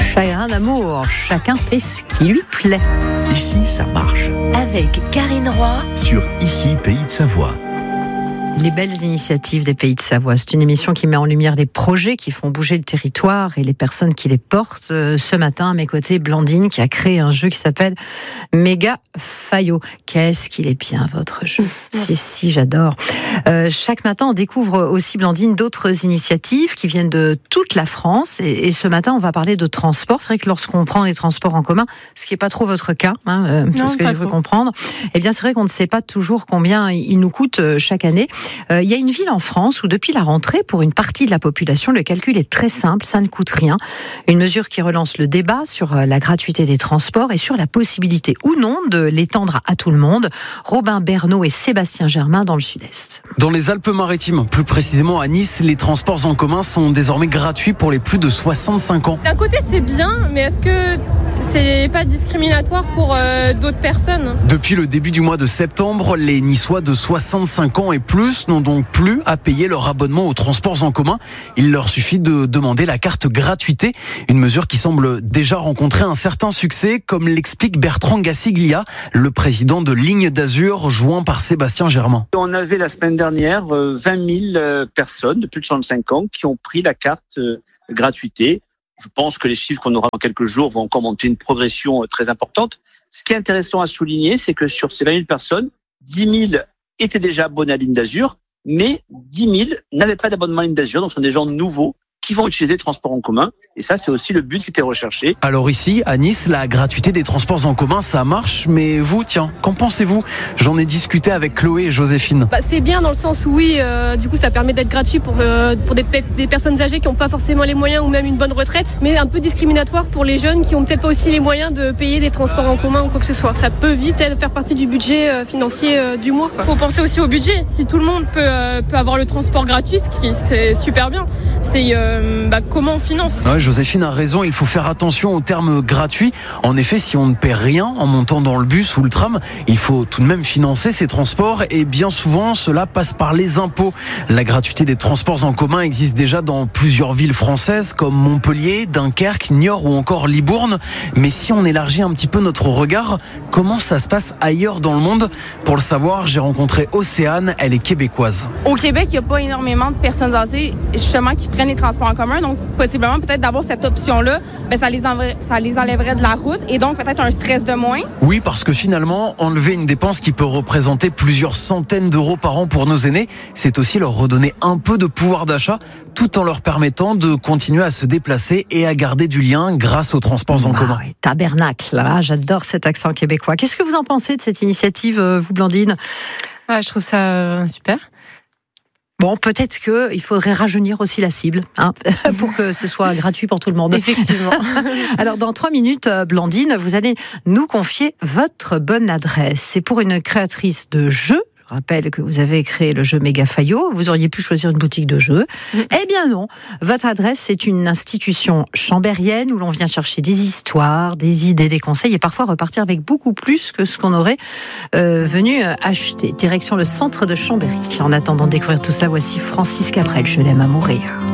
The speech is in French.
Chagrin d'amour, chacun fait ce qui lui plaît. Ici, ça marche. Avec Karine Roy Sur Ici, Pays de Savoie. Les belles initiatives des Pays de Savoie. C'est une émission qui met en lumière les projets qui font bouger le territoire et les personnes qui les portent. Ce matin, à mes côtés, Blandine qui a créé un jeu qui s'appelle Méga Fayot. Qu'est-ce qu'il est bien votre jeu. Si, j'adore. Chaque matin, on découvre aussi, Blandine, d'autres initiatives qui viennent de toute la France. Et ce matin, on va parler de transport. C'est vrai que lorsqu'on prend les transports en commun, ce qui n'est pas trop votre cas, c'est ce que je veux comprendre, eh bien, c'est vrai qu'on ne sait pas toujours combien il nous coûte chaque année. Il y a une ville en France où depuis la rentrée, pour une partie de la population, le calcul est très simple, ça ne coûte rien. Une mesure qui relance le débat sur la gratuité des transports et sur la possibilité ou non de l'étendre à tout le monde. Robin Bernot et Sébastien Germain dans le Sud-Est. Dans les Alpes-Maritimes, plus précisément à Nice, les transports en commun sont désormais gratuits pour les plus de 65 ans. D'un côté, c'est bien, mais est-ce que c'est pas discriminatoire pour d'autres personnes ? Depuis le début du mois de septembre, les Niçois de 65 ans et plus n'ont donc plus à payer leur abonnement aux transports en commun. Il leur suffit de demander la carte gratuité, une mesure qui semble déjà rencontrer un certain succès, comme l'explique Bertrand Gassiglia, le président de Ligne d'Azur, joint par Sébastien Germain. On avait la semaine dernière 20 000 personnes de plus de 65 ans qui ont pris la carte gratuité. Je pense que les chiffres qu'on aura dans quelques jours vont encore monter une progression très importante. Ce qui est intéressant à souligner, c'est que sur ces 20 000 personnes, 10 000 étaient déjà abonnés à Ligne d'Azur, mais 10 000 n'avaient pas d'abonnement à Ligne d'Azur, donc ce sont des gens nouveaux qui vont utiliser les transports en commun. Et ça, c'est aussi le but qui était recherché. Alors ici, à Nice, la gratuité des transports en commun, ça marche. Mais vous, tiens, qu'en pensez-vous ? J'en ai discuté avec Chloé et Joséphine. C'est bien dans le sens où oui, du coup ça permet d'être gratuit pour des personnes âgées qui n'ont pas forcément les moyens ou même une bonne retraite, mais un peu discriminatoire pour les jeunes qui n'ont peut-être pas aussi les moyens de payer des transports en commun ou quoi que ce soit. Ça peut vite faire partie du budget financier du mois. Il faut penser aussi au budget. Si tout le monde peut avoir le transport gratuit, ce qui est super bien, c'est comment on finance ? Ouais, Joséphine a raison, il faut faire attention au terme gratuit. En effet, si on ne paie rien en montant dans le bus ou le tram, il faut tout de même financer ces transports et bien souvent, cela passe par les impôts. La gratuité des transports en commun existe déjà dans plusieurs villes françaises comme Montpellier, Dunkerque, Niort ou encore Libourne. Mais si on élargit un petit peu notre regard, comment ça se passe ailleurs dans le monde ? Pour le savoir, j'ai rencontré Océane, elle est québécoise. Au Québec, il n'y a pas énormément de personnes âgées justement qui prennent les transports en commun, donc possiblement peut-être d'avoir cette option-là, ça les enlèverait de la route et donc peut-être un stress de moins. Oui, parce que finalement, enlever une dépense qui peut représenter plusieurs centaines d'euros par an pour nos aînés, c'est aussi leur redonner un peu de pouvoir d'achat, tout en leur permettant de continuer à se déplacer et à garder du lien grâce aux transports en commun. Oui, tabernacle, là, j'adore cet accent québécois. Qu'est-ce que vous en pensez de cette initiative, vous, Blandine ? Je trouve ça super. Bon, peut-être qu'il faudrait rajeunir aussi la cible, pour que ce soit gratuit pour tout le monde. Effectivement. Alors, dans 3 minutes, Blandine, vous allez nous confier votre bonne adresse. C'est pour une créatrice de jeux. Je rappelle que vous avez créé le jeu Méga Fayot. Vous auriez pu choisir une boutique de jeux. Eh bien non. Votre adresse, c'est une institution chambérienne où l'on vient chercher des histoires, des idées, des conseils et parfois repartir avec beaucoup plus que ce qu'on aurait venu acheter. Direction le centre de Chambéry. En attendant de découvrir tout cela, voici Francis Cabrel. Je l'aime à mourir.